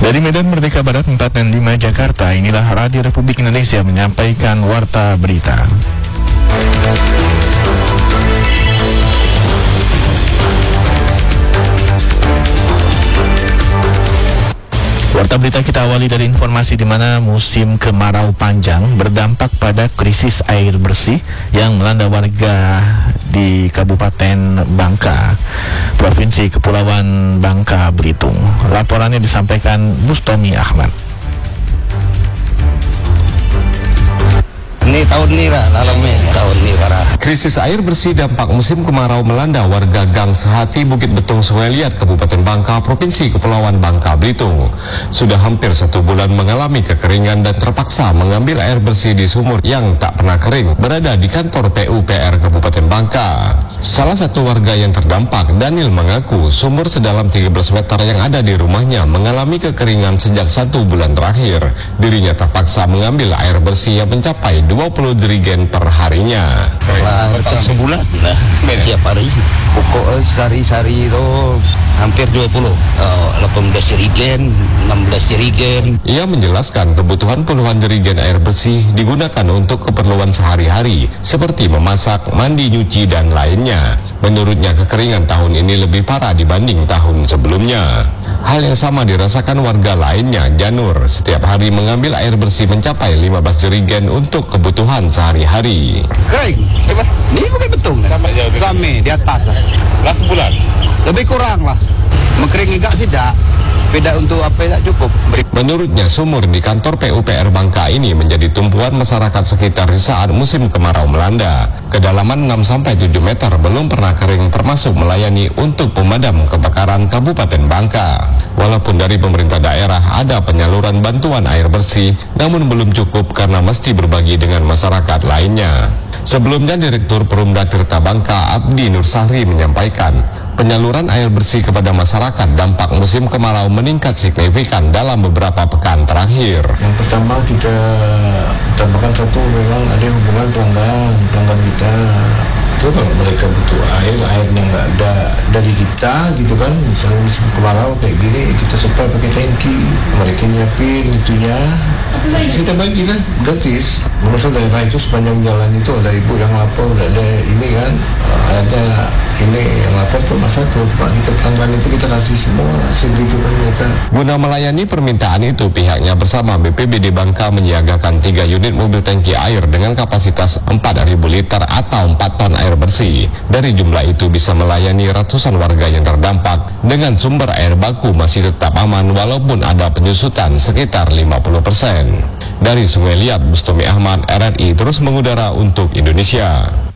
Dari Medan Merdeka Barat 4 dan 5 Jakarta, inilah Radio Republik Indonesia menyampaikan Warta Berita. Warta berita kita awali dari informasi di mana musim kemarau panjang berdampak pada krisis air bersih yang melanda warga di Kabupaten Bangka, Provinsi Kepulauan Bangka Belitung. Laporannya disampaikan Bustomi Ahmad. Ini tahun ini lah, tahun ini parah. Krisis air bersih dampak musim kemarau melanda warga Gang Sehati, Bukit Betung, Sungai Liat, Kabupaten Bangka, Provinsi Kepulauan Bangka Belitung. Sudah hampir 1 bulan mengalami kekeringan dan terpaksa mengambil air bersih di sumur yang tak pernah kering, berada di kantor PUPR Kabupaten Bangka. Salah satu warga yang terdampak, Daniel, mengaku sumur sedalam 13 meter yang ada di rumahnya mengalami kekeringan sejak 1 bulan terakhir. Dirinya terpaksa mengambil air bersih yang mencapai 20 jerigen per harinya. Sebulan lah, tiap hari. Pokok sehari-hari itu hampir 20, 18 jerigen, 16 jerigen. Ia menjelaskan kebutuhan puluhan jerigen air bersih digunakan untuk keperluan sehari-hari, seperti memasak, mandi, nyuci, dan lainnya. Menurutnya kekeringan tahun ini lebih parah dibanding tahun sebelumnya. Hal yang sama dirasakan warga lainnya, Janur. Setiap hari mengambil air bersih mencapai 15 jerigen untuk kebutuhan sehari-hari. Kering, ini Bukit Betung sampai di atas lah. Sebulan? Lebih kurang lah, mengkering enggak tidak. Beda untuk apa tidak cukup. Menurutnya sumur di kantor PUPR Bangka ini menjadi tumpuan masyarakat sekitar di saat musim kemarau melanda. Kedalaman 6-7 meter belum pernah kering, termasuk melayani untuk pemadam kebakaran Kabupaten Bangka. Walaupun dari pemerintah daerah ada penyaluran bantuan air bersih, namun belum cukup karena mesti berbagi dengan masyarakat lainnya. Sebelumnya Direktur Perumda Tirta Bangka Abdi Nursahri menyampaikan, penyaluran air bersih kepada masyarakat dampak musim kemarau meningkat signifikan dalam beberapa pekan terakhir. Yang pertama kita tambahkan satu, memang ada hubungan pelanggan kita. Itu kalau mereka butuh airnya nggak ada dari kita gitu kan, misalnya musim kemarau kayak gini kita supply pakai tangki, mereka nyiapin itunya, kita bagilah gratis. Maksud daerah itu sepanjang jalan itu ada ibu yang lapor, ada ini kan, ada ini yang lapor cuma satu, kita pelanggan itu kita kasih semua segitu kan mereka. Guna melayani permintaan itu, pihaknya bersama BPBD Bangka menyiagakan 3 unit mobil tangki air dengan kapasitas 4.000 liter atau 4 ton air bersih. Dari jumlah itu bisa melayani ratusan warga yang terdampak dengan sumber air baku masih tetap aman walaupun ada penyusutan sekitar 50%. Dari Sungai Liat, Bustomi Ahmad, RRI terus mengudara untuk Indonesia.